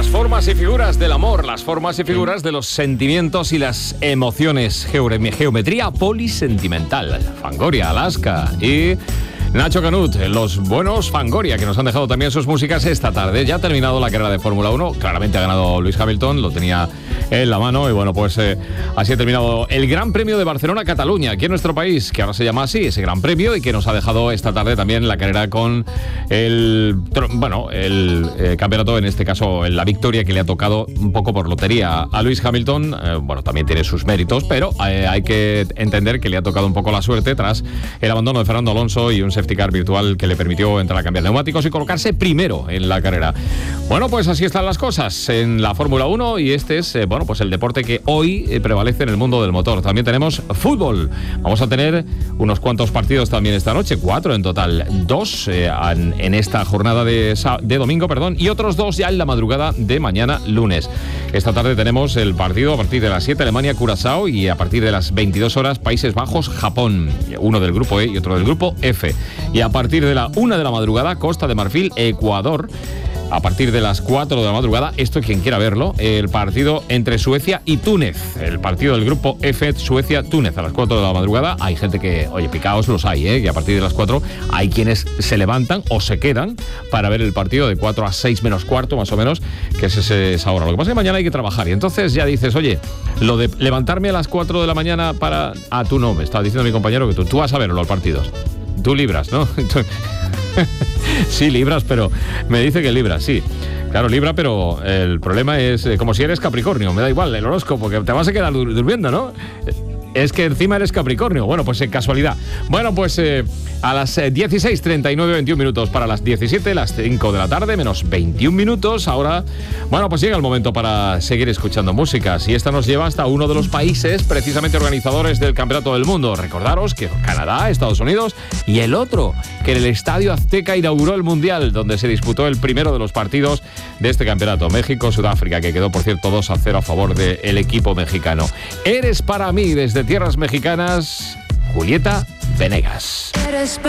formas y figuras del amor, las formas y figuras de los sentimientos y las emociones. Geometría polisentimental. Fangoria, Alaska y Nacho Canut, los buenos Fangoria, que nos han dejado también sus músicas esta tarde. Ya ha terminado la carrera de Fórmula 1, claramente ha ganado Lewis Hamilton, lo tenía en la mano y bueno, pues así ha terminado el Gran Premio de Barcelona-Cataluña, aquí en nuestro país, que ahora se llama así, ese Gran Premio, y que nos ha dejado esta tarde también la carrera con el campeonato, en este caso la victoria que le ha tocado un poco por lotería a Lewis Hamilton. Bueno, también tiene sus méritos, pero hay que entender que le ha tocado un poco la suerte tras el abandono de Fernando Alonso y un safety car virtual que le permitió entrar a cambiar neumáticos y colocarse primero en la carrera. Bueno, pues así están las cosas en la Fórmula 1 y este es, pues el deporte que hoy prevalece en el mundo del motor. También tenemos fútbol. Vamos a tener unos cuantos partidos también esta noche, 4 en total, 2 en esta jornada de domingo, y otros 2 ya en la madrugada de mañana lunes. Esta tarde tenemos el partido a partir de las 7, Alemania-Curazao, y a partir de las 22 horas Países Bajos-Japón, uno del grupo E y otro del grupo F. Y a partir de la 1 de la madrugada, Costa de Marfil-Ecuador. A partir de las 4 de la madrugada, esto quien quiera verlo, el partido entre Suecia y Túnez. El partido del grupo F, Suecia-Túnez, a las 4 de la madrugada. Hay gente que, picaos los hay, que a partir de las 4 hay quienes se levantan o se quedan para ver el partido de 4 a 6 menos cuarto, más o menos, que es esa hora. Lo que pasa es que mañana hay que trabajar y entonces ya dices, oye, lo de levantarme a las 4 de la mañana para... tú no, me estaba diciendo mi compañero que tú vas a ver los partidos. Tú libras, ¿no? Sí, libras, pero me dice que libra, sí. Claro, libra, pero el problema es como si eres Capricornio, me da igual el horóscopo, que te vas a quedar durmiendo, ¿no? Es que encima eres Capricornio. Bueno, pues casualidad. Bueno, pues a las 16:39, 21 minutos para las 17, las 5 de la tarde, menos 21 minutos. Ahora, bueno, pues llega el momento para seguir escuchando músicas. Y esta nos lleva hasta uno de los países precisamente organizadores del Campeonato del Mundo. Recordaros que Canadá, Estados Unidos, y el otro, que en el Estadio Azteca inauguró el Mundial, donde se disputó el primero de los partidos de este campeonato. México-Sudáfrica, que quedó, por cierto, 2-0 a favor del equipo mexicano. Eres para mí, desde tierras mexicanas, Julieta Venegas.